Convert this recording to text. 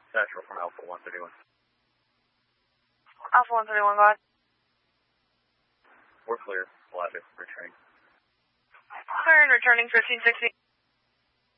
Central from Alpha 131. Alpha 131, go ahead. We're clear. Flash returning. Clear and returning 1560.